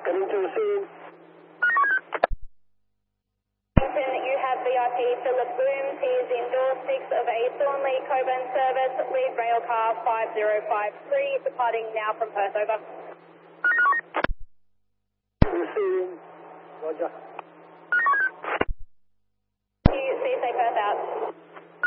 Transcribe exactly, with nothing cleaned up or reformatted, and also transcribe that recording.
Coming to receiving. You have V I P Philip Bloom. He is in door six of a Thornley Coburn service, lead rail car five zero five three, departing now from Perth, over. Receiving. Roger.